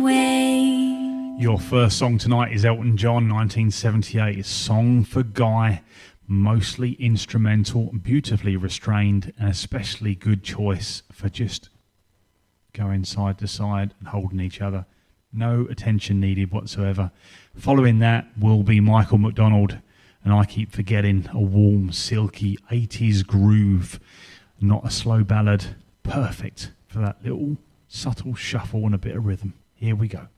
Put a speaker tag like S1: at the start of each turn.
S1: way.
S2: Your first song tonight is Elton John, 1978, Song for Guy. Mostly instrumental, beautifully restrained, and especially good choice for just going side to side and holding each other. No attention needed whatsoever. Following that will be Michael McDonald, and I Keep Forgetting, a warm, silky 80s groove. Not a slow ballad. Perfect for that little subtle shuffle and a bit of rhythm. Here we go.